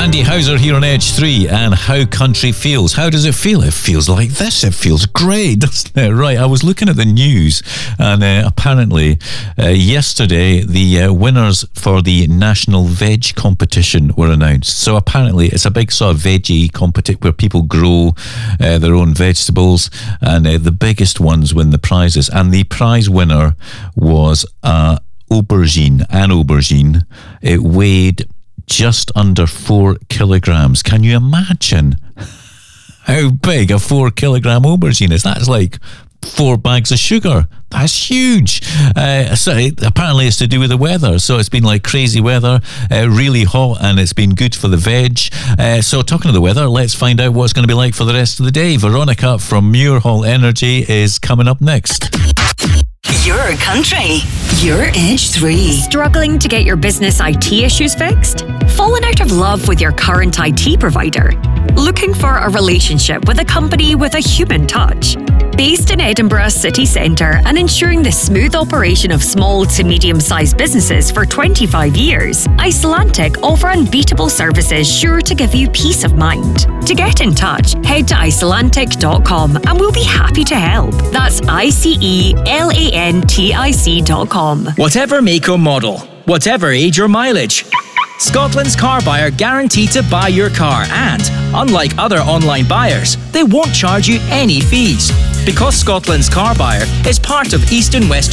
Andy Hauser here on Edge 3 and how country feels. How does it feel? It feels like this. It feels great, doesn't it? Right, I was looking at the news and apparently yesterday the winners for the National Veg Competition were announced. So apparently it's a big sort of veggie competition where people grow their own vegetables, and the biggest ones win the prizes. And the prize winner was an aubergine. It weighed just under 4 kilograms. Can you imagine how big a 4 kilogram aubergine is? That's like 4 bags of sugar. That's huge. Apparently it's to do with the weather. So it's been like crazy weather, really hot, and it's been good for the veg. So talking of the weather, let's find out what it's going to be like for the rest of the day. Veronica from Muirhall Energy is coming up next. Your country, your Edge 3. Struggling to get your business IT issues fixed? Fallen out of love with your current IT provider? Looking for a relationship with a company with a human touch? Based in Edinburgh city centre and ensuring the smooth operation of small to medium-sized businesses for 25 years, Icelantic offer unbeatable services sure to give you peace of mind. To get in touch, head to Icelantic.com and we'll be happy to help. That's ICELANTIC.com. Whatever make or model, whatever age or mileage, Scotland's car buyer guaranteed to buy your car, and unlike other online buyers, they won't charge you any fees. Because Scotland's car buyer is part of East and West